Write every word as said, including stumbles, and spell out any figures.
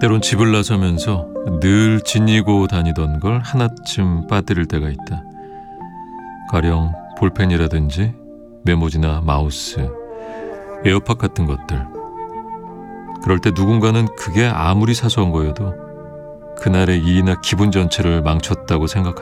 때론 집을 나서면서 늘 지니고 다니던 걸 하나쯤 빠뜨릴 때가 있다. 가령 볼펜이라든지 메모지나 마우스, 에어팟 같은 것들. 그럴 때 누군가는 그게 아무리 사소한 거여도 그날의 일이나 기분 전체를 망쳤다고 생각한다.